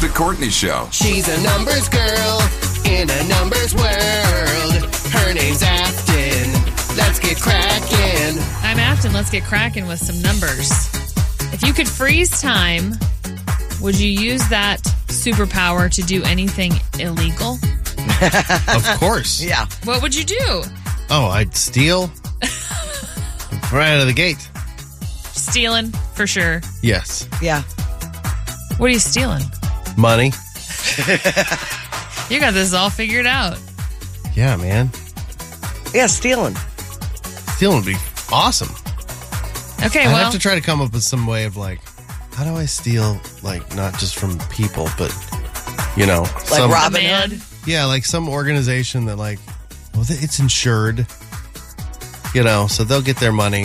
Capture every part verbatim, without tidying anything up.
Courtney Show. She's a numbers girl in a numbers world. Her name's Afton. Let's get cracking. I'm Afton. Let's get cracking with some numbers. If you could freeze time, would you use that superpower to do anything illegal? Of course. Yeah. What would you do? Oh, I'd steal right out of the gate. Stealing, for sure. Yes. Yeah. What are you stealing? Money. You got this all figured out. Yeah, man. Yeah, stealing. Stealing would be awesome. Okay, I'd well, have to try to come up with some way of like, how do I steal, like, not just from people, but, you know, Like some, Robin man. Hood. yeah, like some organization that, like, well, it's insured, you know, so they'll get their money.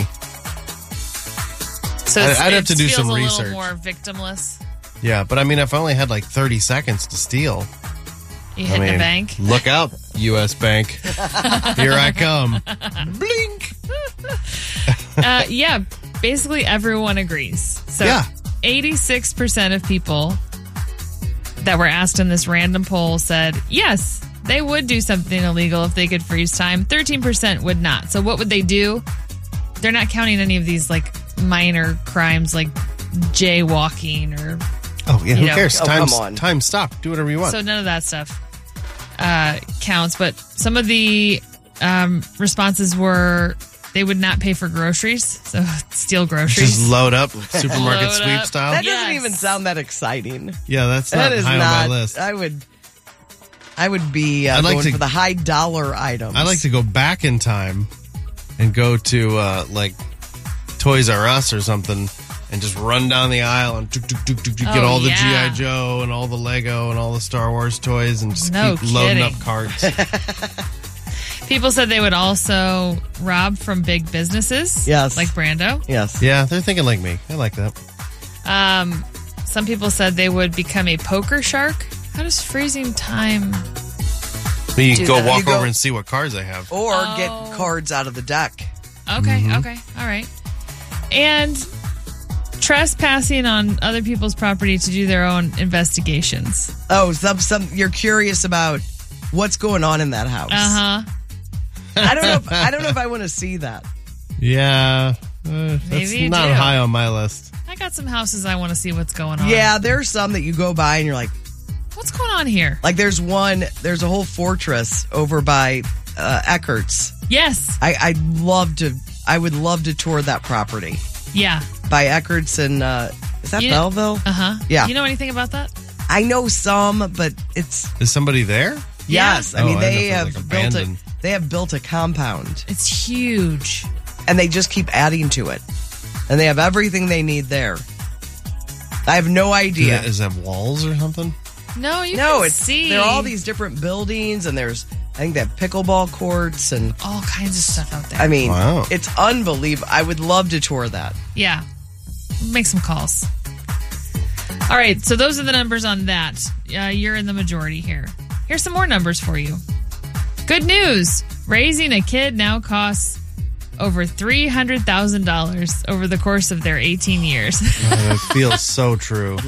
so I'd- it's, I'd have it to do feels some a research. little more victimless. Yeah, but I mean, if I only had like thirty seconds to steal, You I hit mean, the bank. look out, U S Bank. Here I come. Blink. Uh, yeah, basically everyone agrees. So Yeah. eighty-six percent of people that were asked in this random poll said yes, they would do something illegal if they could freeze time. thirteen percent would not. So what would they do? They're not counting any of these like minor crimes like jaywalking or Oh, yeah, who You know. cares? Oh, time, come on. time stop. Do whatever you want. so none of that stuff uh, counts. But some of the um, responses were they would not pay for groceries, so steal groceries. Just load up, supermarket Load sweep up. style. That Yes. doesn't even sound that exciting. Yeah, that's not That is high not. on my list. I would. I would be uh, I'd like going to- for the high dollar items. I like to go back in time and go to uh, like Toys R Us or something and just run down the aisle and tuk, tuk, tuk, tuk, tuk, get Oh, all the yeah. G I. Joe and all the Lego and all the Star Wars toys and just No keep loading kidding. up carts. People said they would also rob from big businesses. Yes. Like Brando. Yes. Yeah, they're thinking like me. I like that. Um, some people said they would become a poker shark. How does freezing time? But you Do go that. walk You go- over and see what cards I have. Or Oh. get cards out of the deck. Okay, Mm-hmm. okay, all right. And trespassing on other people's property to do their own investigations. Oh, some some. You're curious about what's going on in that house. Uh huh. I don't know. If, I don't know if I want to see that. Yeah, uh, that's Maybe you not do. high on my list. I got some houses I want to see what's going on. Yeah, there's some that you go by and you're like, What's going on here? like there's one. There's a whole fortress over by uh, Eckert's. Yes. I, I'd love to. I would love to tour that property Yeah. by Eckert's and uh, is that You- Belleville? Uh huh. Yeah. You know anything about that? I know some, but it's Is somebody there? yes. I Oh, mean, I they know if have it was, like, built a abandoned. they have built a compound, It's huge. and they just keep adding to it, and they have everything they need there. I have no idea. Is that walls or something? No, you no, can it's see. there are all these different buildings, and there's I think they have pickleball courts, and all kinds of stuff out there. I mean, Wow. it's unbelievable. I would love to tour that. Yeah. Make some calls. All right. So those are the numbers on that. Uh, you're in the majority here. Here's some more numbers for you. Good news. Raising a kid now costs over three hundred thousand dollars over the course of their eighteen years. Oh, it feels so true.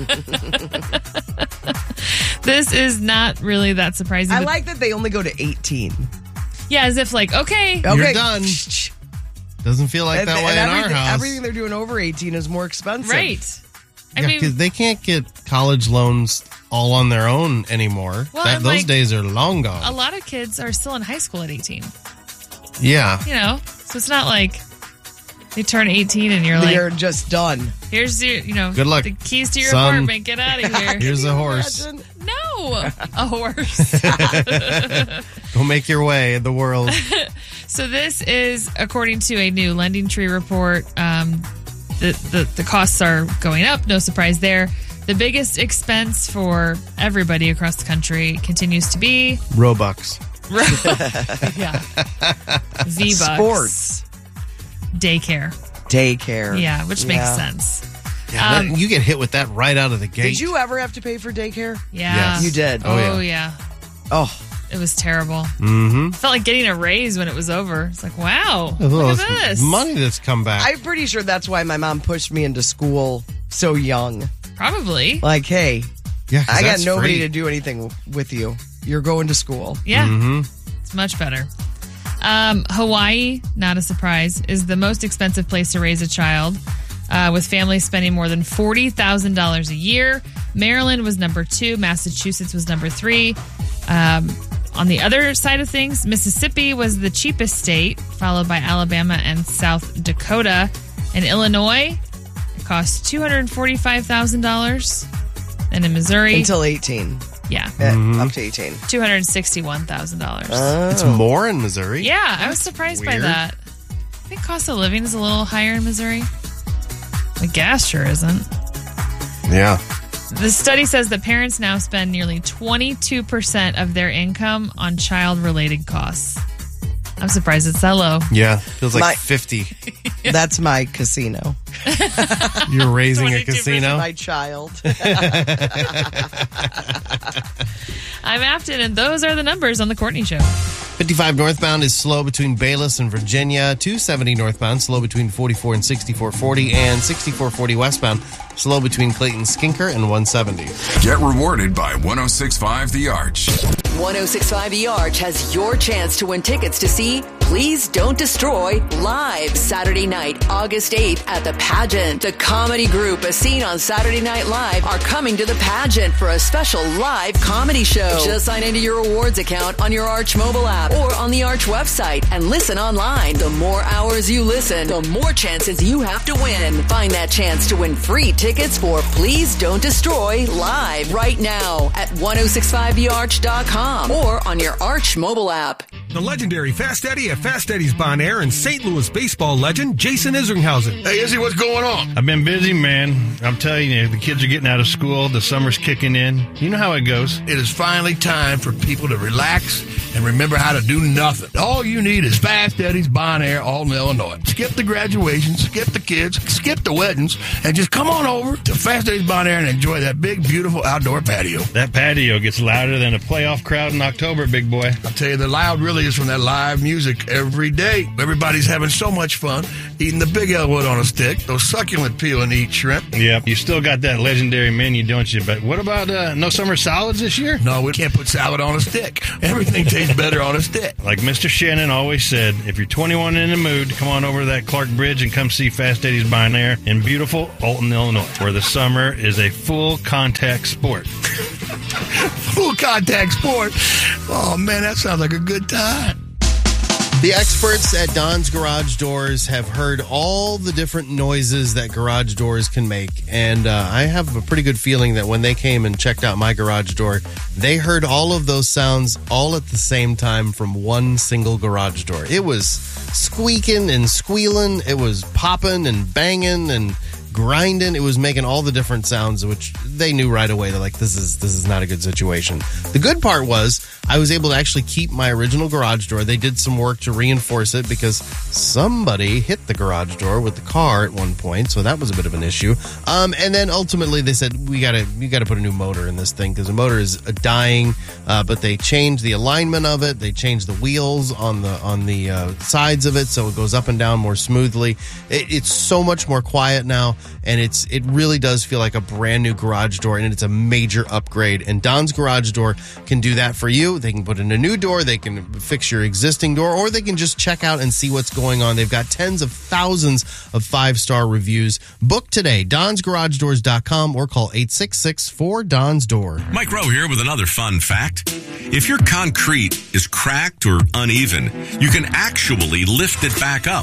This is not really that surprising. I but- like that they only go to eighteen. yeah, as if like, okay. Okay, You're done. Doesn't feel like And- that way and in our everything, house. everything they're doing over eighteen is more expensive. Right. I Yeah, mean, 'cause they can't get college loans all on their own anymore. Well, That, and, those like, days are long gone. a lot of kids are still in high school at eighteen. Yeah. You know? So it's not like they turn eighteen and you're like, You're just done. here's your, you know, Good luck, the keys to your son. apartment. Get out of here. Here's a horse. Imagine. No, a horse. Go make your way in the world. So this is according to a new Lending Tree report. Um, the, the the costs are going up. No surprise there. The biggest expense for everybody across the country continues to be Robux. yeah, V-Bucks. Sports. Daycare. Daycare. Yeah, which makes Yeah. sense. Yeah, Um, that- you get hit with that right out of the gate. Did you ever have to pay for daycare? Yeah, Yes. You did. Oh, Oh, yeah. Oh, It was terrible. Mm-hmm. Felt like getting a raise when it was over. It's like, wow, look Well, at it's this. money that's come back. I'm pretty sure that's why my mom pushed me into school so young. Probably. Like, hey, Yeah, 'cause I got that's nobody free. to do anything with you. You're going to school. Yeah. Mm-hmm. It's much better. Um, Hawaii, not a surprise, is the most expensive place to raise a child, uh, with families spending more than forty thousand dollars a year. Maryland was number two. Massachusetts was number three. Um, on the other side of things, Mississippi was the cheapest state, followed by Alabama and South Dakota. In Illinois, it costs two hundred forty-five thousand dollars. And in Missouri, Until eighteen. yeah, Yeah, up to eighteen. two hundred sixty-one thousand dollars. It's more in Missouri. Yeah, I was surprised by Weird. that. I think cost of living is a little higher in Missouri. The gas sure isn't. Yeah. The study says that parents now spend nearly twenty-two percent of their income on child-related costs. I'm surprised it's that low. Yeah. Feels like My- fifty. That's my casino. You're raising a twenty-two percent casino. My child. I'm Afton, and those are the numbers on The Courtney Show. fifty-five northbound is slow between Bayless and Virginia. two seventy northbound, slow between forty-four and sixty-four forty. And sixty-four forty westbound, slow between Clayton Skinker and one seventy. Get rewarded by one oh six point five The Arch. one oh six point five The Arch has your chance to win tickets to see Please Don't Destroy live Saturday night, August eighth at the Pageant. The comedy group as seen on Saturday Night Live are coming to the Pageant for a special live comedy show. Just sign into your awards account on your Arch mobile app or on the Arch website and listen online. The more hours you listen, the more chances you have to win. Find that chance to win free tickets for Please Don't Destroy live right now at ten sixty-five the arch dot com or on your Arch mobile app. The legendary Fast Eddie at Fast Eddie's Bon Air and Saint Louis baseball legend Jason Isringhausen. Hey, Izzy, what's going on? I've been busy, man. I'm telling you, the kids are getting out of school. The summer's kicking in. You know how it goes. It is finally time for people to relax and remember how to do nothing. All you need is Fast Eddie's Bon Air, Alton, Illinois. Skip the graduations, skip the kids, skip the weddings, and just come on over to Fast Eddie's Bon Air and enjoy that big, beautiful outdoor patio. That patio gets louder than a playoff crowd in October, big boy. I'll tell you, the loud really is from that live music every day. Everybody's having so much fun eating the Big Elwood on a stick, those succulent peel and eat shrimp. Yep, you still got that legendary menu, don't you? But what about uh, no summer salads this year? No, we can't put salad on a stick. Everything tastes better on a stick. Like Mister Shannon always said, if you're twenty-one and in the mood, come on over to that Clark Bridge and come see Fast Eddie's Bon Air in beautiful Alton, Illinois, where the summer is a full contact sport. Full contact sport. Oh, man, that sounds like a good time. The experts at Don's Garage Doors have heard all the different noises that garage doors can make. And uh, I have a pretty good feeling that when they came and checked out my garage door, they heard all of those sounds all at the same time from one single garage door. It was squeaking and squealing. It was popping and banging and grinding. It was making all the different sounds, which they knew right away. They're like, this is this is not a good situation. The good part was I was able to actually keep my original garage door. They did some work to reinforce it because somebody hit the garage door with the car at one point, so that was a bit of an issue. Um, and then ultimately they said, we gotta we gotta put a new motor in this thing because the motor is dying. Uh, but they changed the alignment of it. They changed the wheels on the on the uh, sides of it so it goes up and down more smoothly. It, it's so much more quiet now. And it's it really does feel like a brand new garage door, and it's a major upgrade. And Don's Garage Door can do that for you. They can put in a new door, they can fix your existing door, or they can just check out and see what's going on. They've got tens of thousands of five-star reviews. Book today, dons garage doors dot com, or call eight six six, four, D O N S door. Mike Rowe here with another fun fact. If your concrete is cracked or uneven, you can actually lift it back up.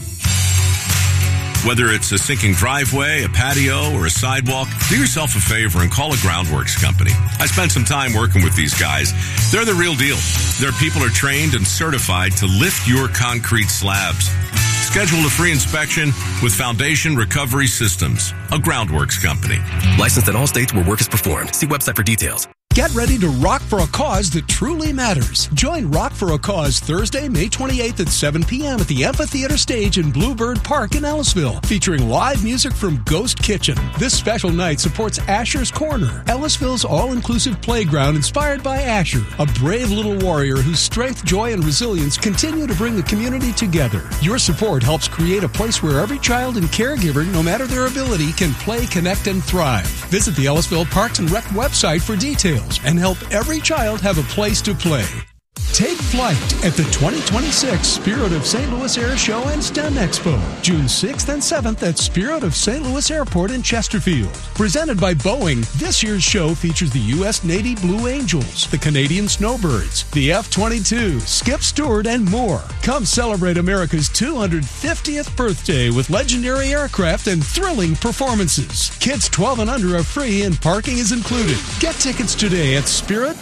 Whether it's a sinking driveway, a patio, or a sidewalk, do yourself a favor and call a Groundworks company. I spent some time working with these guys. They're the real deal. Their people are trained and certified to lift your concrete slabs. Schedule a free inspection with Foundation Recovery Systems, a Groundworks company. Licensed in all states where work is performed. See website for details. Get ready to rock for a cause that truly matters. Join Rock for a Cause Thursday, May twenty-eighth at seven p.m. at the Amphitheater Stage in Bluebird Park in Ellisville, featuring live music from Ghost Kitchen. This special night supports Asher's Corner, Ellisville's all-inclusive playground inspired by Asher, a brave little warrior whose strength, joy, and resilience continue to bring the community together. Your support helps create a place where every child and caregiver, no matter their ability, can play, connect, and thrive. Visit the Ellisville Parks and Rec website for details and help every child have a place to play. Take flight at the twenty twenty-six Spirit of Saint Louis Air Show and STEM Expo, June sixth and seventh at Spirit of Saint Louis Airport in Chesterfield. Presented by Boeing, this year's show features the U S Navy Blue Angels, the Canadian Snowbirds, the F twenty-two, Skip Stewart, and more. Come celebrate America's two hundred fiftieth birthday with legendary aircraft and thrilling performances. Kids twelve and under are free and parking is included. Get tickets today at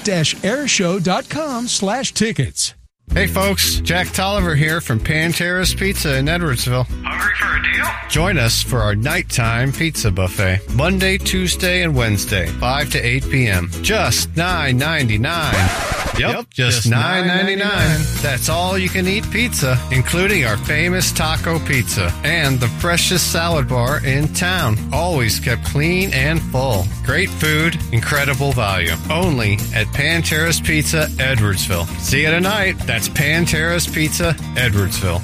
spirit-airshow.com slash tickets. Hey folks, Jack Tolliver here from Panteras Pizza in Edwardsville. Hungry for a deal? Join us for our nighttime pizza buffet, Monday, Tuesday, and Wednesday, five to eight p.m. Just nine ninety-nine. Yep, yep just, just nine ninety-nine. That's all you can eat pizza, including our famous taco pizza and the freshest salad bar in town. Always kept clean and full. Great food, incredible value. Only at Panteras Pizza, Edwardsville. See you tonight. That's Panteras Pizza, Edwardsville.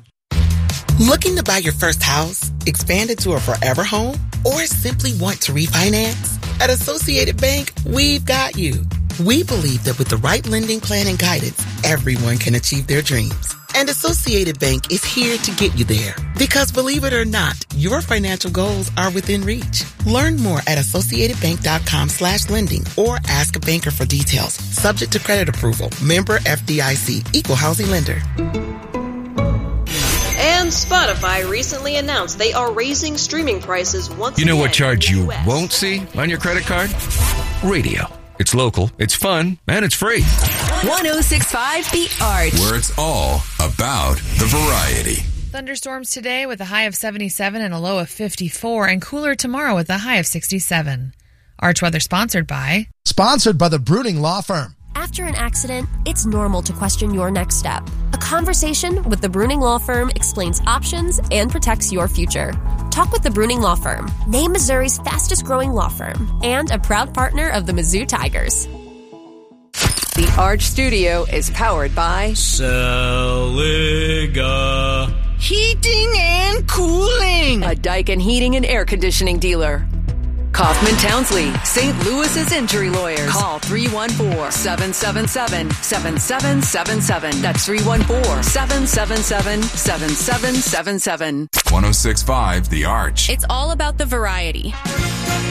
Looking to buy your first house, expand it to a forever home, or simply want to refinance? At Associated Bank, we've got you. We believe that with the right lending plan and guidance, everyone can achieve their dreams. And Associated Bank is here to get you there. Because believe it or not, your financial goals are within reach. Learn more at associatedbank.com slash lending or ask a banker for details. Subject to credit approval. Member F D I C. Equal housing lender. And Spotify recently announced they are raising streaming prices once again. You know what again charge in the you U S. won't see on your credit card? Radio. It's local, it's fun, and it's free. one oh six point five The Arch. Where it's all about the variety. Thunderstorms today with a high of seventy-seven and a low of fifty-four, and cooler tomorrow with a high of sixty-seven. Arch Weather sponsored by... Sponsored by the Bruning Law Firm. After an accident, it's normal to question your next step. A conversation with the Bruning Law Firm explains options and protects your future. Talk with the Bruning Law Firm, named Missouri's fastest growing law firm, and a proud partner of the Mizzou Tigers. The Arch Studio is powered by Celiga Heating and Cooling, a Daikin Heating and Air Conditioning dealer. Kaufman Townsley, Saint Louis's injury lawyers. Call three one four, seven seven seven, seven seven seven seven. That's three one four, seven seven seven, seven seven seven seven. one oh six point five The Arch. It's all about the variety.